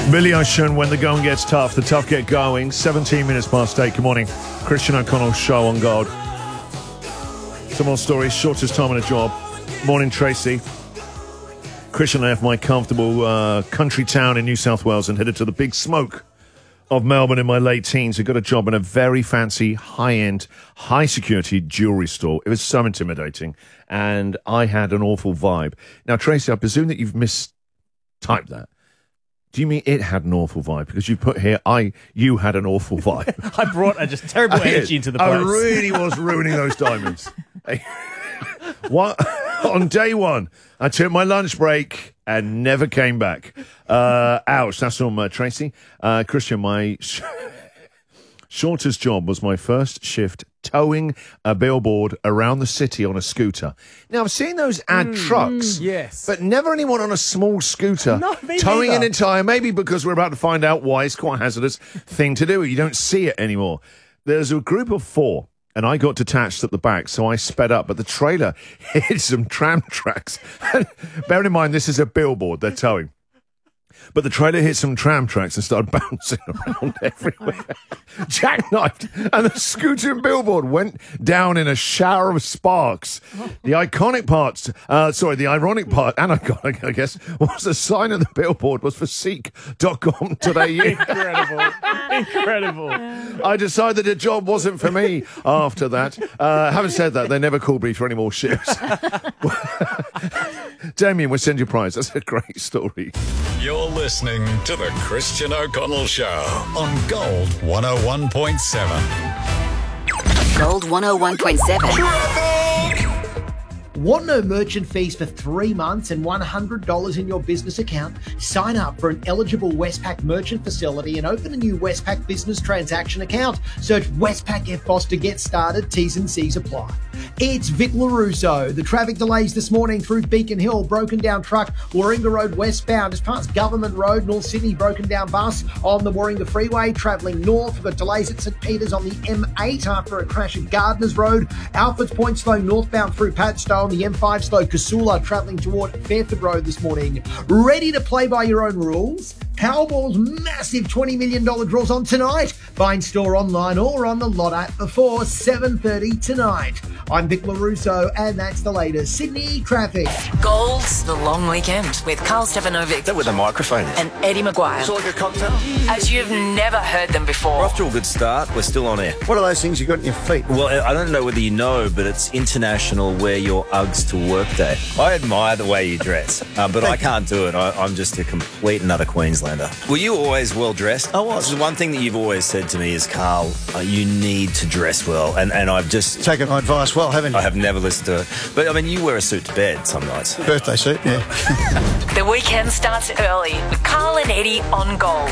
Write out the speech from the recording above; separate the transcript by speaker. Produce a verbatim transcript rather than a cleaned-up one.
Speaker 1: Billy Ocean, When the Going Gets Tough, the tough get going. seventeen minutes past eight. Good morning. Christian O'Connell show on Gold. Some more stories. Shortest time on a job. Morning, Tracy. Christian left my comfortable uh, country town in New South Wales and headed to the big smoke of Melbourne in my late teens. I got a job in a very fancy, high-end, high-security jewellery store. It was so intimidating, and I had an awful vibe. Now, Tracy, I presume that you've mistyped that. Do you mean it had an awful vibe? Because you put here, I, you had an awful vibe.
Speaker 2: I brought a just terrible energy into the place.
Speaker 1: I really was ruining those diamonds. What? On day one, I took my lunch break and never came back. Uh, ouch, that's from uh, Tracy. Uh, Christian, my sh- shortest job was my first shift towing a billboard around the city on a scooter. Now, I've seen those ad mm, trucks,
Speaker 2: yes,
Speaker 1: but never anyone on a small scooter
Speaker 2: no,
Speaker 1: towing
Speaker 2: neither.
Speaker 1: an entire, maybe because we're about to find out why it's quite a hazardous thing to do. You don't see it anymore. There's a group of four, and I got detached at the back, so I sped up, but the trailer hit some tram tracks. Bearing in mind, this is a billboard they're towing. But the trailer hit some tram tracks and started bouncing around everywhere. Jackknifed, and the scooter and billboard went down in a shower of sparks. The iconic parts, uh, sorry, the ironic part, and iconic, I guess, was the sign of the billboard was for seek dot com dot a u.
Speaker 2: Incredible. Incredible.
Speaker 1: I decided the job wasn't for me after that. Uh, having said that, they never called me for any more shifts. Damien, we'll send you a prize. That's a great story.
Speaker 3: You're listening to The Christian O'Connell Show on Gold one oh one point seven.
Speaker 4: Gold one oh one point seven.
Speaker 5: Want no merchant fees for three months and one hundred dollars in your business account? Sign up for an eligible Westpac merchant facility and open a new Westpac business transaction account. Search Westpac F B O S to get started. T's and C's apply. It's Vic LaRusso. The traffic delays this morning through Beacon Hill, broken down truck, Warringah Road westbound. As past Government Road, North Sydney, broken down bus on the Warringah Freeway. Travelling north, we've got delays at St Peters on the M eight after a crash at Gardners Road. Alfred's Point slow northbound through Padstow on the M five slow Casula, travelling toward Fairford Road this morning. Ready to play by your own rules? Powerball's massive twenty million dollars draws on tonight. Find store online or on the Lot app before seven thirty tonight. I'm Vic LaRusso, and that's the latest Sydney traffic.
Speaker 4: Gold's The Long Weekend with Carl Stefanovic.
Speaker 6: Is that where the microphone is?
Speaker 4: And Eddie Maguire.
Speaker 6: It's like a cocktail.
Speaker 4: As you've never heard them before.
Speaker 6: We're off to a good start. We're still on air.
Speaker 7: What are those things you got in your feet?
Speaker 6: Well, I don't know whether you know, but it's International Wear Your Uggs to Work Day. I admire the way you dress, uh, but I can't do it. I, I'm just a complete and utter Queenslander. Were you always well dressed?
Speaker 7: I was.
Speaker 6: This is one thing that you've always said to me is, Carl, uh, you need to dress well, and and I've just
Speaker 7: taken my advice well, haven't you?
Speaker 6: I have never listened to it, but I mean, you wear a suit to bed some nights.
Speaker 7: Birthday suit, yeah.
Speaker 4: The weekend starts early with Carl and Eddie on Gold.